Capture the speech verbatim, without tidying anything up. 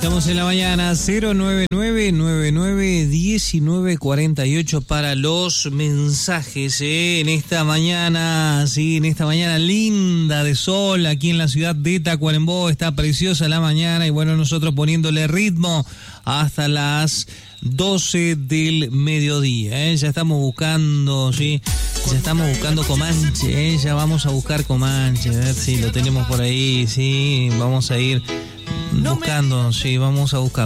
Estamos en la mañana. Cero nueve nueve nueve nueve uno nueve cuatro ocho para los mensajes, ¿eh? En esta mañana, sí, en esta mañana linda de sol aquí en la ciudad de Tacuarembó. Está preciosa la mañana y bueno, nosotros poniéndole ritmo hasta las doce del mediodía, ¿eh? Ya estamos buscando, sí, ya estamos buscando Comanche, ¿eh? Ya vamos a buscar Comanche, a ver si lo tenemos por ahí, sí, vamos a ir buscando, sí, vamos a buscar.